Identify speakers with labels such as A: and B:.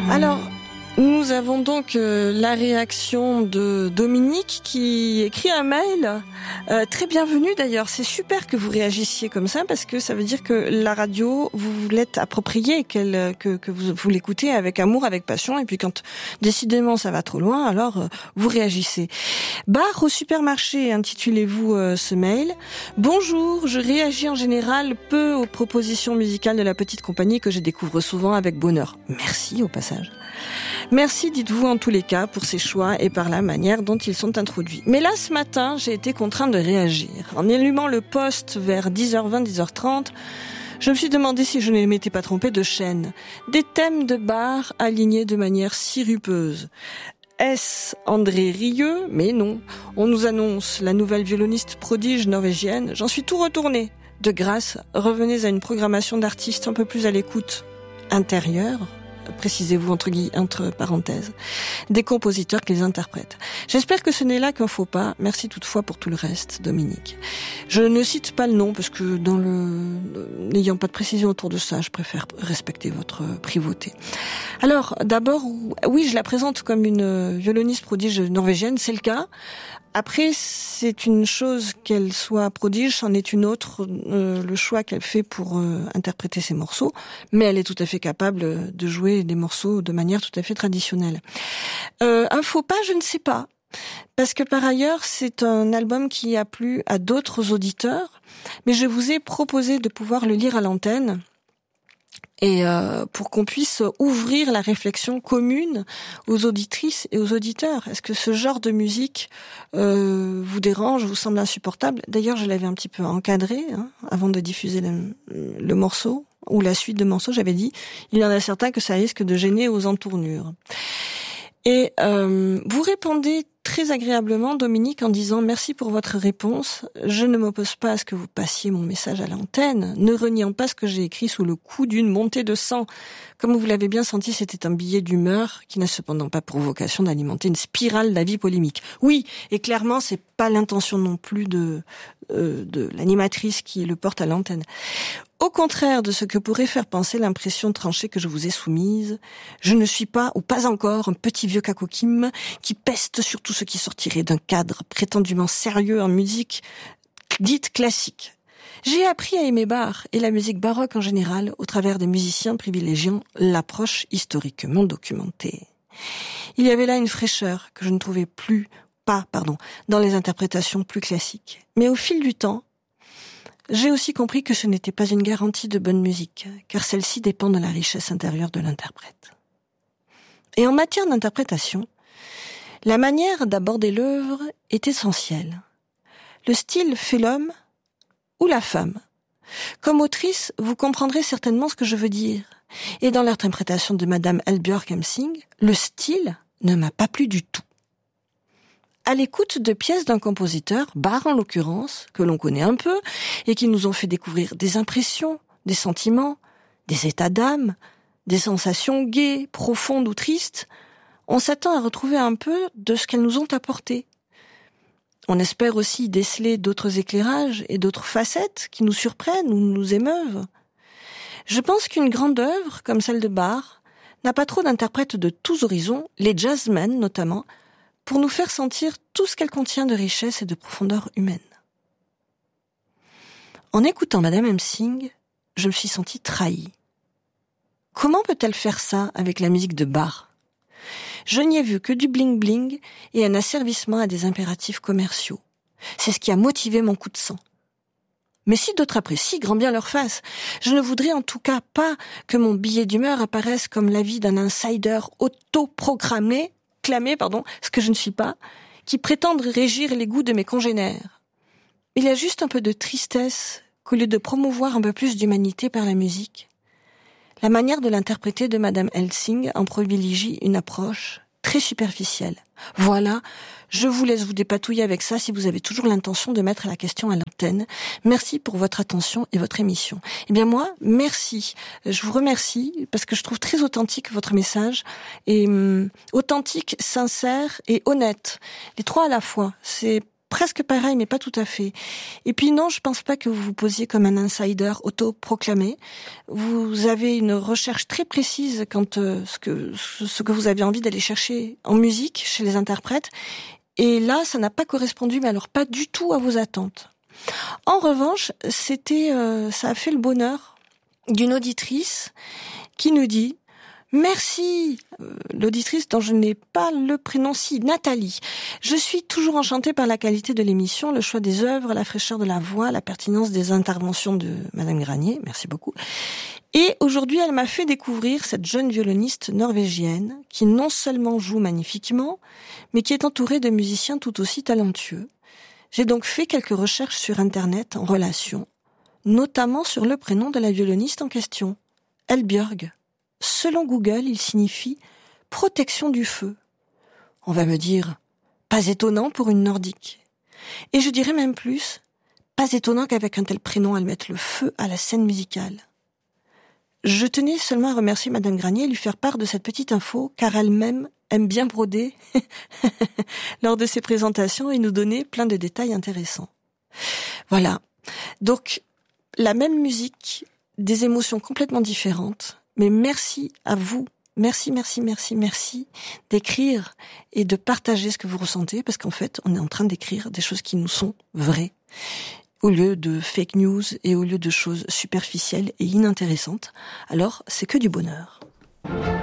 A: Alors, nous avons donc la réaction de Dominique qui écrit un mail. Très bienvenue d'ailleurs, c'est super que vous réagissiez comme ça parce que ça veut dire que la radio, vous l'êtes appropriée et que vous l'écoutez avec amour, avec passion, et puis quand décidément ça va trop loin, alors vous réagissez. Bar au supermarché, intitulez-vous ce mail. Bonjour, je réagis en général peu aux propositions musicales de la petite compagnie que je découvre souvent avec bonheur. Merci au passage. Merci, dites-vous en tous les cas, pour ces choix et par la manière dont ils sont introduits. Mais là, ce matin, j'ai été contrainte de réagir. En allumant le poste vers 10h20, 10h30, je me suis demandé si je ne m'étais pas trompée de chaîne. Des thèmes de bar alignés de manière sirupeuse. Est-ce André Rieu? Mais non. On nous annonce la nouvelle violoniste prodige norvégienne. J'en suis tout retournée. De grâce, revenez à une programmation d'artistes un peu plus à l'écoute intérieure. Précisez-vous entre parenthèses, des compositeurs qui les interprètent. J'espère que ce n'est là qu'un faux pas. Merci toutefois pour tout le reste, Dominique. Je ne cite pas le nom parce que n'ayant pas de précision autour de ça, je préfère respecter votre privauté. Alors, d'abord, oui, je la présente comme une violoniste prodige norvégienne, c'est le cas. Après, c'est une chose qu'elle soit prodige, c'en est une autre, le choix qu'elle fait pour interpréter ses morceaux, mais elle est tout à fait capable de jouer des morceaux de manière tout à fait traditionnelle. Un faux pas, je ne sais pas, parce que par ailleurs, c'est un album qui a plu à d'autres auditeurs, mais je vous ai proposé de pouvoir le lire à l'antenne, et pour qu'on puisse ouvrir la réflexion commune aux auditrices et aux auditeurs. Est-ce que ce genre de musique vous dérange, vous semble insupportable? D'ailleurs, je l'avais un petit peu encadré avant de diffuser le morceau, ou la suite de morceaux, j'avais dit, il y en a certains que ça risque de gêner aux entournures. Et vous répondez très agréablement, Dominique, en disant « Merci pour votre réponse. Je ne m'oppose pas à ce que vous passiez mon message à l'antenne, ne reniant pas ce que j'ai écrit sous le coup d'une montée de sang. Comme vous l'avez bien senti, c'était un billet d'humeur qui n'a cependant pas pour vocation d'alimenter une spirale d'avis polémiques. Oui, et clairement, c'est pas l'intention non plus de l'animatrice qui le porte à l'antenne. Au contraire de ce que pourrait faire penser l'impression tranchée que je vous ai soumise, je ne suis pas, ou pas encore, un petit vieux cacoquime qui peste sur tout ce qui sortirait d'un cadre prétendument sérieux en musique dite classique. J'ai appris à aimer Bach et la musique baroque en général au travers des musiciens privilégiant l'approche historiquement documentée. Il y avait là une fraîcheur que je ne trouvais pas dans les interprétations plus classiques. Mais au fil du temps, j'ai aussi compris que ce n'était pas une garantie de bonne musique, car celle-ci dépend de la richesse intérieure de l'interprète. Et en matière d'interprétation, la manière d'aborder l'œuvre est essentielle. Le style fait l'homme ou la femme. Comme autrice, vous comprendrez certainement ce que je veux dire. Et dans l'interprétation de Madame Eldbjørg Hemsing, le style ne m'a pas plu du tout. À l'écoute de pièces d'un compositeur, Bach en l'occurrence, que l'on connaît un peu, et qui nous ont fait découvrir des impressions, des sentiments, des états d'âme, des sensations gaies, profondes ou tristes, on s'attend à retrouver un peu de ce qu'elles nous ont apporté. On espère aussi déceler d'autres éclairages et d'autres facettes qui nous surprennent ou nous émeuvent. Je pense qu'une grande œuvre, comme celle de Bach, n'a pas trop d'interprètes de tous horizons, les jazzmen notamment, pour nous faire sentir tout ce qu'elle contient de richesse et de profondeur humaine. En écoutant Madame Hemsing, je me suis sentie trahie. Comment peut-elle faire ça avec la musique de Bach? Je n'y ai vu que du bling-bling et un asservissement à des impératifs commerciaux. C'est ce qui a motivé mon coup de sang. Mais si d'autres apprécient, grand bien leur fasse. Je ne voudrais en tout cas pas que mon billet d'humeur apparaisse comme l'avis d'un insider autoprogrammé, ce que je ne suis pas, qui prétendent régir les goûts de mes congénères. Il y a juste un peu de tristesse qu'au lieu de promouvoir un peu plus d'humanité par la musique, la manière de l'interpréter de Madame Hemsing en privilégie une approche très superficielle. Voilà, je vous laisse vous dépatouiller avec ça si vous avez toujours l'intention de mettre la question à l'antenne. Merci pour votre attention et votre émission. Eh bien moi, merci. Je vous remercie parce que je trouve très authentique votre message. Et authentique, sincère et honnête. Les trois à la fois. C'est presque pareil, mais pas tout à fait. Et puis non, je pense pas que vous vous posiez comme un insider autoproclamé. Vous avez une recherche très précise quant ce que vous avez envie d'aller chercher en musique chez les interprètes. Et là, ça n'a pas correspondu, mais alors pas du tout à vos attentes. En revanche, ça a fait le bonheur d'une auditrice qui nous dit: merci, l'auditrice dont je n'ai pas le prénom, Nathalie. Je suis toujours enchantée par la qualité de l'émission, le choix des œuvres, la fraîcheur de la voix, la pertinence des interventions de Madame Granier. Merci beaucoup. Et aujourd'hui, elle m'a fait découvrir cette jeune violoniste norvégienne qui non seulement joue magnifiquement, mais qui est entourée de musiciens tout aussi talentueux. J'ai donc fait quelques recherches sur Internet en relation, notamment sur le prénom de la violoniste en question, Elbjörg. Selon Google, il signifie « protection du feu ». On va me dire « pas étonnant pour une nordique ». Et je dirais même plus « pas étonnant qu'avec un tel prénom, elle mette le feu à la scène musicale ». Je tenais seulement à remercier Madame Granier et lui faire part de cette petite info, car elle-même aime bien broder lors de ses présentations et nous donner plein de détails intéressants. Voilà. Donc, la même musique, des émotions complètement différentes, mais merci à vous. Merci d'écrire et de partager ce que vous ressentez, parce qu'en fait, on est en train d'écrire des choses qui nous sont vraies, au lieu de fake news et au lieu de choses superficielles et inintéressantes. Alors, c'est que du bonheur.